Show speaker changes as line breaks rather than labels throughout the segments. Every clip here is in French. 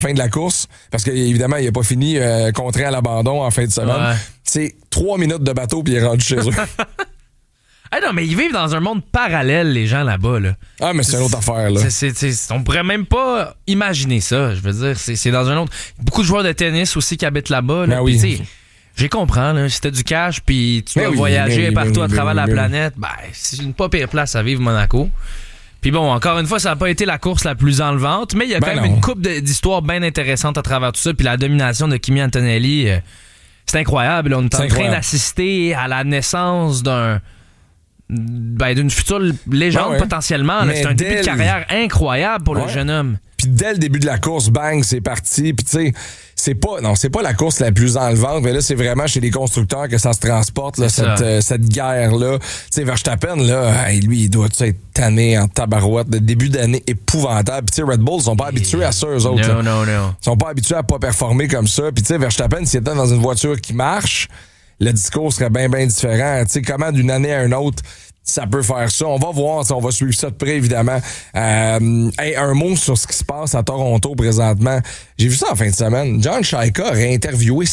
fin de la course, parce qu'évidemment, il n'a pas fini contraint à l'abandon en fin de semaine.
Ouais.
C'est 3 minutes de bateau puis il est rendu chez eux.
Ah non, mais ils vivent dans un monde parallèle, les gens là-bas. Là.
Ah, mais c'est une autre affaire, là.
On pourrait même pas imaginer ça. Je veux dire, c'est dans un autre... Beaucoup de joueurs de tennis aussi qui habitent là-bas. Là,
Ben oui.
Puis, j'ai comprends, là, si t'as du cash puis tu dois voyager partout à travers la planète, ben, c'est une pas pire place à vivre, Monaco. Puis bon, encore une fois, ça n'a pas été la course la plus enlevante, mais il y a quand même une couple d'histoires bien intéressantes à travers tout ça. Puis la domination de Kimi Antonelli, c'est incroyable. On est en train d'assister à la naissance d'une future légende potentiellement. Là. C'est un début de carrière incroyable pour le jeune homme.
Puis dès le début de la course, bang, c'est parti. Puis tu sais, c'est pas la course la plus enlevante, mais là, c'est vraiment chez les constructeurs que ça se transporte, là, cette guerre-là. Tu sais, Verstappen, là, lui, il doit être tanné en tabarouette de début d'année épouvantable. Puis tu sais, Red Bull, ils sont pas habitués à ça, eux autres.
Non.
Ils sont pas habitués à pas performer comme ça. Puis tu sais, Verstappen, s'il était dans une voiture qui marche, le discours serait bien différent. Tu sais, comment d'une année à une autre, ça peut faire ça. On va voir, on va suivre ça de près, évidemment. Un mot sur ce qui se passe à Toronto présentement. J'ai vu ça en fin de semaine. John Shaika aurait interviewé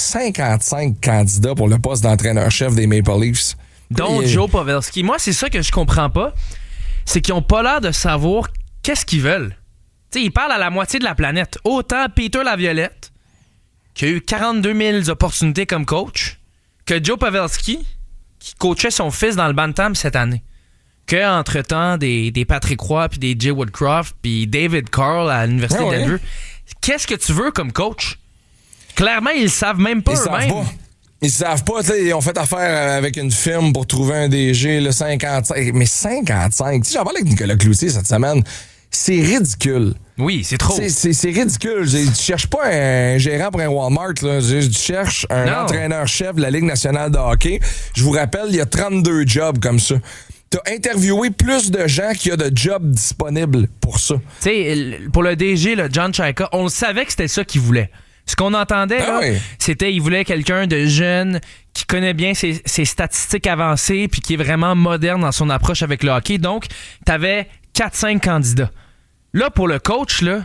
55 candidats pour le poste d'entraîneur-chef des Maple Leafs.
Dont Joe Pavelski. Moi, c'est ça que je comprends pas. C'est qu'ils ont pas l'air de savoir qu'est-ce qu'ils veulent. Tu sais, ils parlent à la moitié de la planète. Autant Peter Laviolette, qui a eu 42 000 opportunités comme coach, que Joe Pavelski, qui coachait son fils dans le Bantam cette année. Que, entre-temps, des Patrick Roy, puis des Jay Woodcroft, puis David Carl à l'Université de Denver. Qu'est-ce que tu veux comme coach? Clairement, ils le savent même pas eux-mêmes.
Ils savent pas. Ils ont fait affaire avec une firme pour trouver un DG, le 55. Mais 55? J'en parlais avec Nicolas Cloutier cette semaine. C'est ridicule.
Oui, c'est trop.
C'est ridicule. Tu cherches pas un gérant pour un Walmart. Là. Tu cherches un entraîneur-chef de la Ligue nationale de hockey. Je vous rappelle, il y a 32 jobs comme ça. T'as interviewé plus de gens qu'il y a de jobs disponibles pour ça.
Tu sais, pour le DG, le John Shaika, on le savait que c'était ça qu'il voulait. Ce qu'on entendait, c'était qu'il voulait quelqu'un de jeune qui connaît bien ses statistiques avancées puis qui est vraiment moderne dans son approche avec le hockey. Donc, t'avais 4-5 candidats. Là, pour le coach, là,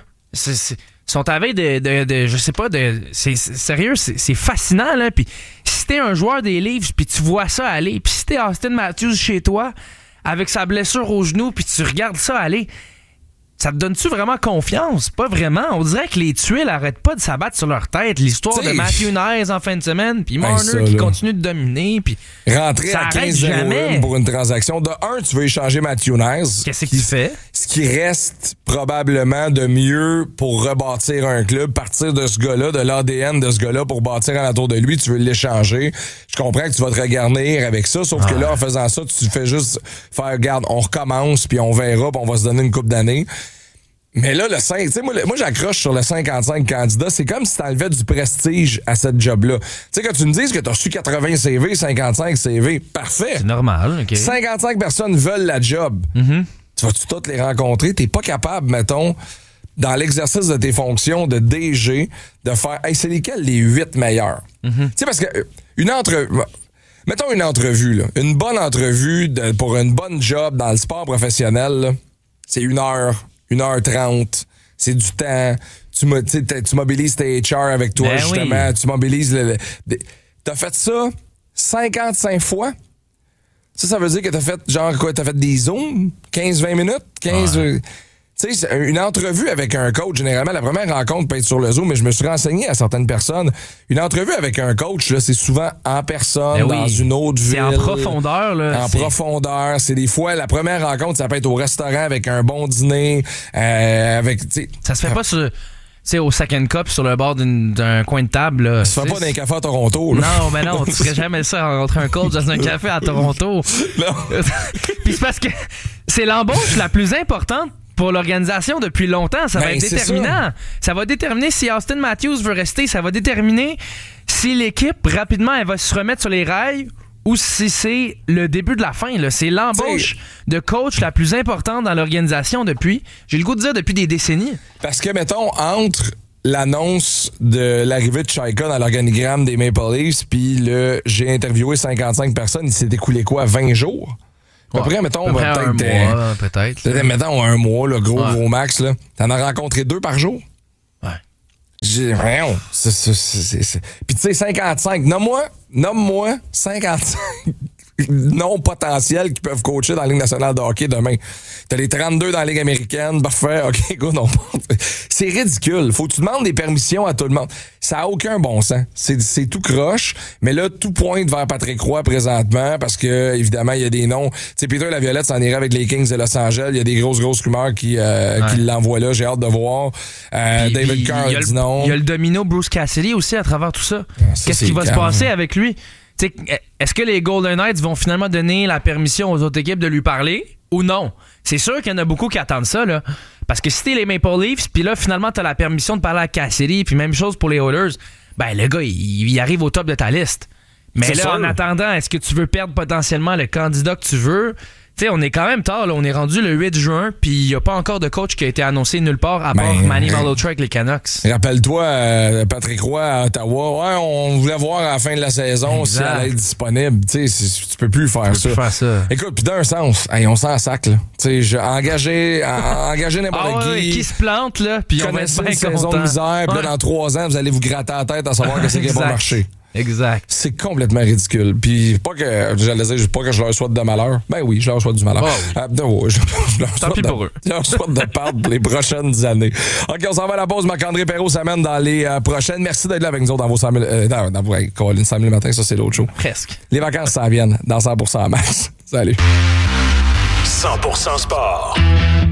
sont à veille de je sais pas, c'est sérieux, c'est fascinant, là. Puis si t'es un joueur des Leafs, puis tu vois ça aller, puis si t'es Austin Matthews chez toi, avec sa blessure au genou, puis tu regardes ça aller, ça te donne-tu vraiment confiance? Pas vraiment. On dirait que les tuiles arrêtent pas de s'abattre sur leur tête. L'histoire de Matthew Nyes en fin de semaine, puis Marner qui continue de dominer, puis
rentrer à 15-0 pour une transaction. De un, tu veux échanger Matthew Nyes.
Qu'est-ce qu'il fait?
Ce qui reste probablement de mieux pour rebâtir un club, partir de ce gars-là, de l'ADN de ce gars-là pour bâtir alentour de lui, tu veux l'échanger. Je comprends que tu vas te regarnir avec ça, sauf que là, en faisant ça, tu fais juste faire, regarde, on recommence, puis on verra, puis on va se donner une couple d'années. Mais là, le 5, tu sais, moi j'accroche sur le 55 candidats. C'est comme si t'enlevais du prestige à cette job-là. Tu sais, quand tu me dises que t'as reçu 80 CV, 55 CV, parfait.
C'est normal, OK.
55 personnes veulent la job.
Mm-hmm.
Tu vas-tu toutes les rencontrer? T'es pas capable, mettons, dans l'exercice de tes fonctions de DG, de faire, hey, c'est lesquels les 8 meilleurs? Mm-hmm. Tu sais, parce que mettons une entrevue, là. Une bonne entrevue pour une bonne job dans le sport professionnel, là, c'est 1h30, c'est du temps. Tu mobilises tes HR avec toi, justement. Oui. Tu mobilises t'as fait ça 55 fois? Ça veut dire que t'as fait, genre quoi, t'as fait des zooms? 15-20 minutes? 15... Ouais. Tu sais, une entrevue avec un coach, généralement, la première rencontre peut être sur le Zoom, mais je me suis renseigné à certaines personnes. Une entrevue avec un coach, là, c'est souvent en personne, dans une autre ville.
C'est en profondeur, là.
Profondeur. C'est des fois, la première rencontre, ça peut être au restaurant avec un bon dîner,
Ça se fait pas sur... Tu sais, au Second Cup, sur le bord d'un coin de table. Là,
ça se fait pas dans un café à Toronto. Là.
Non, mais non, tu ferais jamais ça, rencontrer un coach dans un café à Toronto.
Non.
Puis c'est parce que c'est l'embauche la plus importante pour l'organisation depuis longtemps. Ça va être déterminant. Ça va déterminer si Austin Matthews veut rester. Ça va déterminer si l'équipe, rapidement, elle va se remettre sur les rails ou si c'est le début de la fin. Là. C'est l'embauche de coach la plus importante dans l'organisation depuis, j'ai le goût de dire, depuis des décennies.
Parce que, mettons, entre l'annonce de l'arrivée de Shaika dans l'organigramme des Maple Leafs puis j'ai interviewé 55 personnes, il s'est écoulé quoi, 20 jours? Après, mettons, peut-être. Mettons un mois, le gros max. Là. T'en as rencontré 2 par jour?
Ouais.
voyons, Puis tu sais, 55, nomme-moi 55 non potentiels qui peuvent coacher dans la Ligue nationale de hockey demain. T'as les 32 dans la Ligue américaine, parfait, OK, go, non. C'est ridicule. Faut que tu demandes des permissions à tout le monde. Ça a aucun bon sens. C'est tout croche, mais là, tout pointe vers Patrick Roy présentement parce que, évidemment, il y a des noms. Tu sais, Peter Laviolette s'en irait avec les Kings de Los Angeles. Il y a des grosses rumeurs qui l'envoient là. J'ai hâte de voir. David Carr dit non.
Il y a le domino Bruce Cassidy aussi à travers tout ça. Qu'est-ce qui va se passer avec lui? T'sais, est-ce que les Golden Knights vont finalement donner la permission aux autres équipes de lui parler ou non? C'est sûr qu'il y en a beaucoup qui attendent ça, là. Parce que si t'es les Maple Leafs, puis là, finalement, t'as la permission de parler à Cassidy, puis même chose pour les Oilers, ben le gars, il arrive au top de ta liste. Mais là, en attendant, est-ce que tu veux perdre potentiellement le candidat que tu veux? Tu sais, on est quand même tard, là. On est rendu le 8 juin, puis il n'y a pas encore de coach qui a été annoncé nulle part à part Manny Malhotra avec les Canucks.
Rappelle-toi, Patrick Roy à Ottawa. Ouais, on voulait voir à la fin de la saison si elle allait être disponible. Tu sais, tu peux plus faire ça. Écoute, puis d'un sens, on s'en sac, là. Tu sais, j'ai engagé n'importe qui.
Qui se plante, là, puis on va être bien
saison de misère, puis là, dans 3 ans, vous allez vous gratter la tête à savoir que c'est qui va marcher.
Exact.
C'est complètement ridicule. Puis pas que je leur souhaite de malheur. Ben oui, je leur souhaite du malheur.
Tant pis pour eux.
Je leur souhaite de perdre pour les prochaines années. OK, on s'en va à la pause. Marc-André Perrault s'amène dans les prochaines. Merci d'être là avec nous autres dans vos 100 000... dans vos Colin, 100 000 le matin, ça c'est l'autre show.
Presque.
Les vacances s'en viennent dans 100% Max. Salut.
100% Sport.